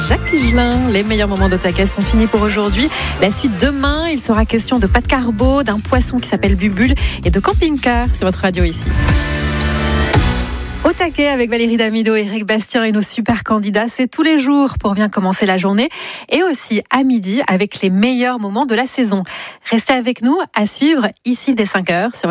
Jacques Higelin. Les meilleurs moments de taquet sont finis pour aujourd'hui. La suite demain, il sera question de pâte carbo, d'un poisson qui s'appelle Bubule et de camping-car. C'est votre radio ici. Au taquet avec Valérie Damido, Éric Bastien et nos super candidats, c'est tous les jours pour bien commencer la journée et aussi à midi avec les meilleurs moments de la saison. Restez avec nous à suivre ici dès 5h sur